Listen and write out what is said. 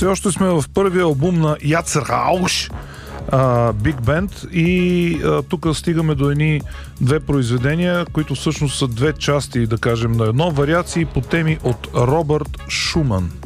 Все още сме в първия албум на Яцер Хауш, Big Band, и тук стигаме до едни две произведения, които всъщност са две части, да кажем, на едно, вариации по теми от Робърт Шуман.